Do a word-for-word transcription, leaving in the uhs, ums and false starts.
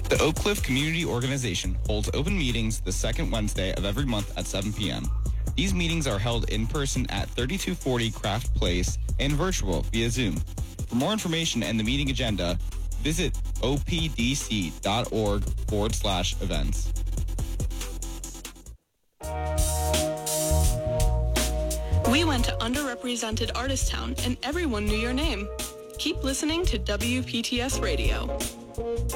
The Oak Cliff Community Organization holds open meetings the second Wednesday of every month at seven p.m. These meetings are held in person at thirty-two forty Craft Place and virtual via Zoom. For more information and the meeting agenda, visit opdc.org forward slash events. We went to underrepresented Artistown and everyone knew your name. Keep listening to W P T S Radio.